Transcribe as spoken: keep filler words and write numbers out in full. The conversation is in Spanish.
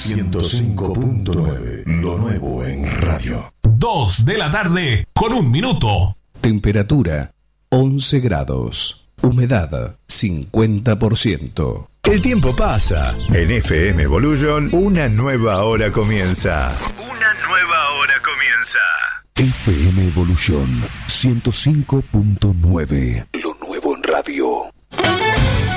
ciento cinco punto nueve. Lo nuevo en radio. Dos de la tarde con un minuto. Temperatura once grados. Humedad cincuenta por ciento. El tiempo pasa. En F M Evolution, una nueva hora comienza. Una nueva hora comienza. F M Evolution ciento cinco punto nueve. Lo nuevo en radio.